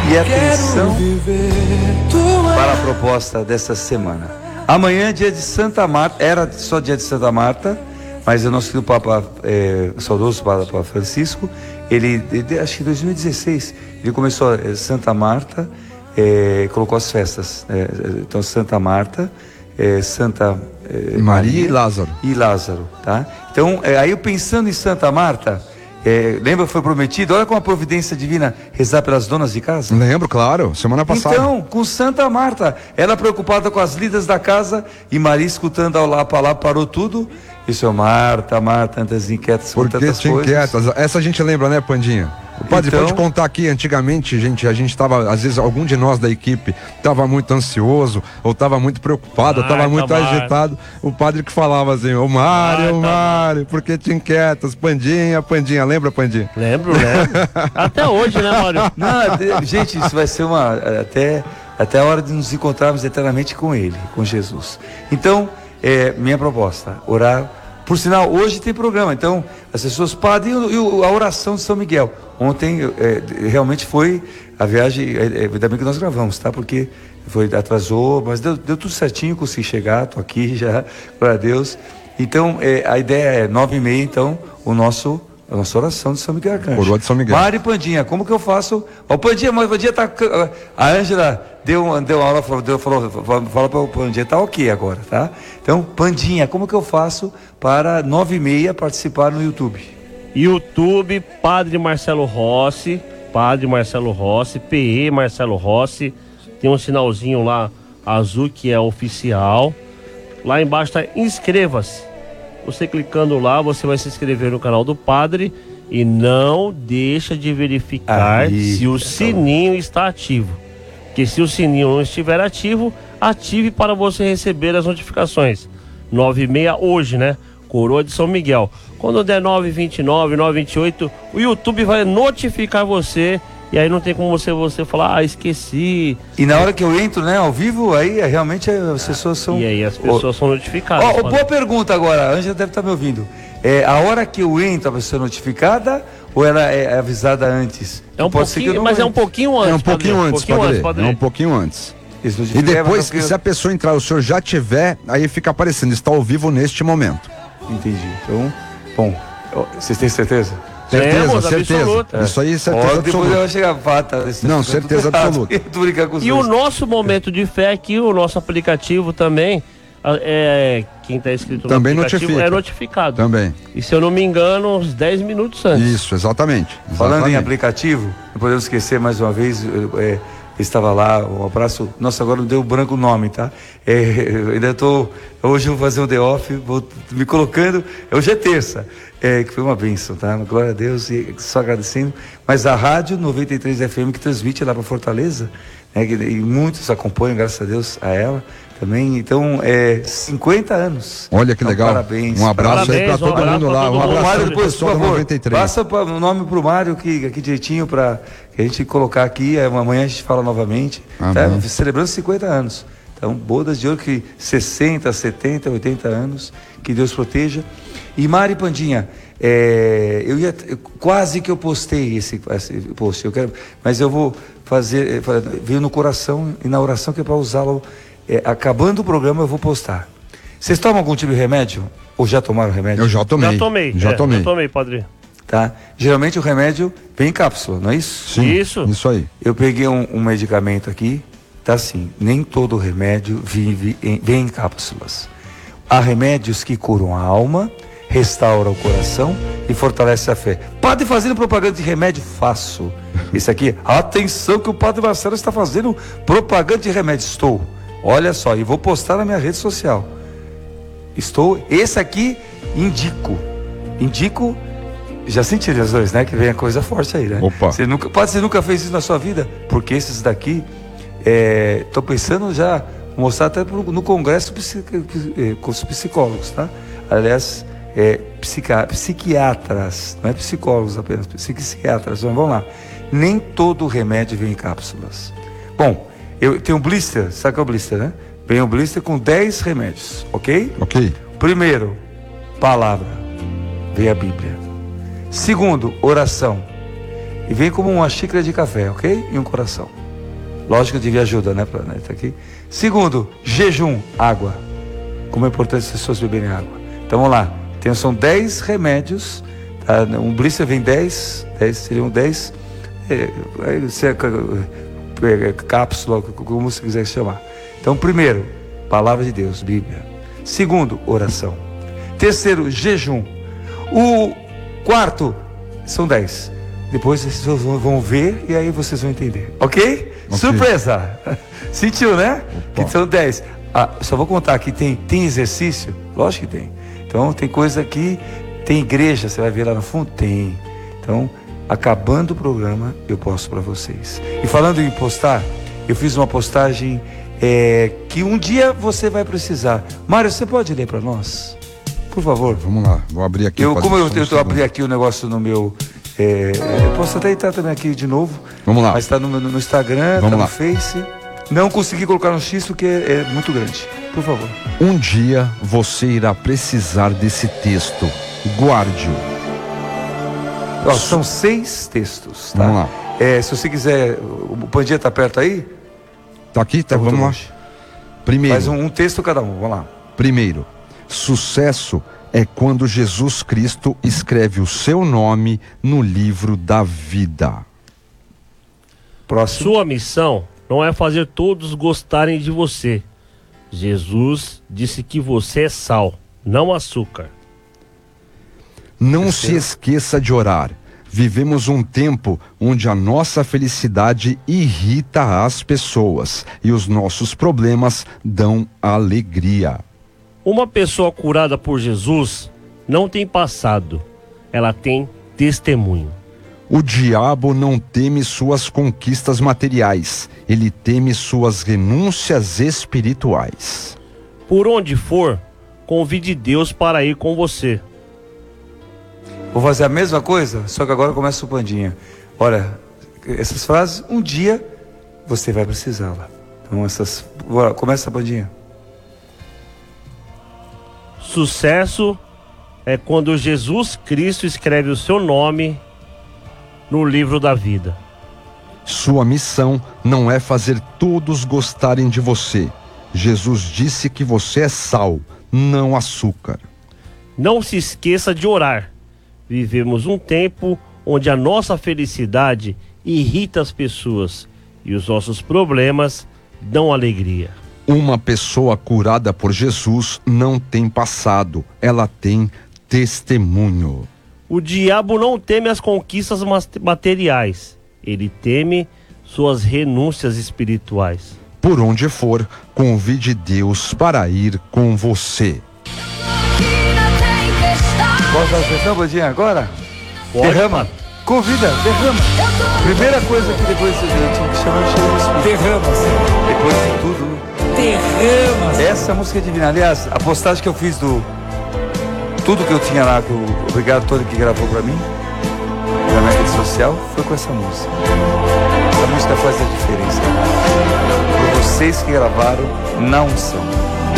E atenção para a proposta dessa semana. Amanhã é dia de Santa Marta, era só dia de Santa Marta, mas o nosso querido Papa, saudoso Papa Francisco, ele, acho que em 2016, ele começou Santa Marta, colocou as festas. Então, Santa Marta, Santa Maria e Lázaro. Tá? Então, aí eu pensando em Santa Marta, lembra que foi prometido? Olha como a providência divina rezar pelas donas de casa. Lembro, claro, semana passada. Então, com Santa Marta, ela preocupada com as lidas da casa e Maria escutando ao lá para lá, parou tudo. Isso é Marta, tantas inquietas com tantas coisas. Porque te inquietas, essa a gente lembra, né, Pandinha? O padre, então, pode contar aqui, antigamente, a gente estava, às vezes, algum de nós da equipe estava muito ansioso, ou estava muito preocupado, ou estava muito agitado. O padre que falava assim, ô Mário, por que te inquietas? Pandinha, lembra, Pandinha? Lembro. Até hoje, né, Mário? Não, gente, isso vai ser até a hora de nos encontrarmos eternamente com ele, com Jesus. Então, minha proposta, orar. Por sinal, hoje tem programa, então as pessoas padre e a oração de São Miguel. Ontem realmente foi a viagem, ainda bem que nós gravamos, tá? Porque atrasou, mas deu tudo certinho, consegui chegar, tô aqui já, glória a Deus. Então, a ideia é 9h30, então, a nossa oração de São Miguel Arcanjo. Coroa de São Miguel. Mari Pandinha, como que eu faço? O Pandinha tá. A Ângela deu uma aula, falou para o Pandinha, tá ok agora, tá? Então, Pandinha, como que eu faço para 9h30 participar no YouTube? YouTube, Padre Marcelo Rossi, PE Marcelo Rossi, tem um sinalzinho lá azul que é oficial. Lá embaixo tá inscreva-se. Você clicando lá, você vai se inscrever no canal do Padre e não deixa de verificar se o sininho está ativo. Porque se o sininho não estiver ativo, ative para você receber as notificações. 9h30 hoje, né? Coroa de São Miguel. Quando der 9h29, 9h28, o YouTube vai notificar você. E aí não tem como você falar, esqueci. E na hora que eu entro, né, ao vivo, aí realmente as pessoas são... E aí as pessoas são notificadas. Boa pergunta agora, a Ângela deve estar me ouvindo. A hora que eu entro, a pessoa é notificada ou ela é avisada antes? É um pouquinho, mas é um pouquinho antes. É um pouquinho antes, padre. É um pouquinho antes. E depois, se a pessoa entrar, o senhor já tiver, aí fica aparecendo, está ao vivo neste momento. Entendi. Então, bom, vocês têm certeza? Certeza. Absoluta. Isso aí, certeza absoluta. Depois eu chegar pata. Não, certeza absoluta. E o nosso momento de fé aqui, o nosso aplicativo também, quem está inscrito no também aplicativo é notificado. Também. E se eu não me engano, uns 10 minutos antes. Isso, exatamente. Falando em aplicativo, não podemos esquecer mais uma vez, estava lá, um abraço. Nossa, agora não deu branco o nome, tá? Hoje eu vou fazer um The Off, vou me colocando. Hoje é terça, que foi uma bênção, tá? Glória a Deus, e só agradecendo. Mas a Rádio 93 FM que transmite lá para Fortaleza, né? E muitos acompanham, graças a Deus, a ela também. Então, 50 anos. Olha que legal. Parabéns. Um abraço aí para todo mundo lá. Um abraço Mário, depois, por favor, 93. passa o nome pro Mário aqui direitinho para a gente colocar aqui. Amanhã a gente fala novamente. Tá? Celebrando 50 anos. Então, bodas de ouro que 60, 70, 80 anos. Que Deus proteja. E Mari Pandinha, quase que eu postei esse post. Mas eu vou fazer, veio no coração e na oração que é para usá-lo. Acabando o programa eu vou postar. Vocês tomam algum tipo de remédio? Ou já tomaram remédio? Eu já tomei. Já tomei, padre. Tá? Geralmente o remédio vem em cápsula, não é isso? Sim, isso aí. Eu peguei um medicamento aqui, tá assim, nem todo remédio vem em cápsulas. Há remédios que curam a alma, restauram o coração e fortalecem a fé. Padre fazendo propaganda de remédio, faço. Esse aqui, atenção que o Padre Marcelo está fazendo propaganda de remédio. Estou. Olha só, e vou postar na minha rede social. Esse aqui, indico, já senti as dois, né? Que vem a coisa forte aí, né? Opa. Você nunca fez isso na sua vida? Porque esses daqui, tô pensando já, mostrar até no congresso com os psicólogos, tá? Aliás, psiquiatras, não é psicólogos apenas, psiquiatras, então, vamos lá. Nem todo remédio vem em cápsulas. Bom, eu tenho um blister, sabe o que é o blister, né? Vem um blister com 10 remédios, ok? Ok. Primeiro, palavra, vem a Bíblia. Segundo, oração. E vem como uma xícara de café, ok? E um coração. Lógico que devia ajuda, né? Pra tá aqui. Segundo, jejum, água. Como é importante as pessoas beberem água. Então vamos lá. São 10 remédios. Tá? Um blister vem 10 seriam 10. Cápsula, como você quiser chamar. Então, primeiro, palavra de Deus, Bíblia. Segundo, oração. Terceiro, jejum. O quarto, são 10. Depois vocês vão ver e aí vocês vão entender. Ok? Surpresa! Sentiu, né? Que são 10. Só vou contar aqui, tem exercício? Lógico que tem. Então, tem coisa aqui, tem igreja, você vai ver lá no fundo? Tem. Então, acabando o programa, eu posto para vocês. E falando em postar, eu fiz uma postagem que um dia você vai precisar. Mário, você pode ler para nós? Por favor. Vamos lá, vou abrir aqui. Como eu abri aqui o negócio no meu... eu posso até entrar também aqui de novo. Vamos lá. Mas está no Instagram, está no Face. Não consegui colocar no X porque é muito grande. Por favor. Um dia você irá precisar desse texto. Guarde-o. São 6 textos, tá? Vamos lá. Se você quiser, o Pandinha está perto aí? Tá aqui? Tá, vamos lá. Primeiro. Faz um texto cada um, vamos lá. Primeiro, sucesso é quando Jesus Cristo escreve o seu nome no livro da vida. Próximo. Sua missão não é fazer todos gostarem de você. Jesus disse que você é sal, não açúcar. Não se esqueça de orar. Vivemos um tempo onde a nossa felicidade irrita as pessoas e os nossos problemas dão alegria. Uma pessoa curada por Jesus não tem passado, ela tem testemunho. O diabo não teme suas conquistas materiais, ele teme suas renúncias espirituais. Por onde for, convide Deus para ir com você. Vou fazer a mesma coisa, só que agora começa o Pandinha. Olha, essas frases, um dia você vai precisá-la. Então começa a Pandinha. Sucesso é quando Jesus Cristo escreve o seu nome no livro da vida. Sua missão não é fazer todos gostarem de você. Jesus disse que você é sal, não açúcar. Não se esqueça de orar. Vivemos um tempo onde a nossa felicidade irrita as pessoas e os nossos problemas dão alegria. Uma pessoa curada por Jesus não tem passado, ela tem testemunho. O diabo não teme as conquistas materiais, ele teme suas renúncias espirituais. Por onde for, convide Deus para ir com você. Posso dar a sessão, Pandinha, agora? Pode, derrama. mano. Convida, derrama. Primeira coisa que depois a gente chama de cheiro do Espírito. Derrama, Senhor. Depois de tudo. Derrama, Senhor. Essa música é divina. Aliás, a postagem que eu fiz do tudo que eu tinha lá, obrigado a todo que gravou pra mim, na minha rede social, foi com essa música. Essa música faz a diferença. Por vocês que gravaram, na unção.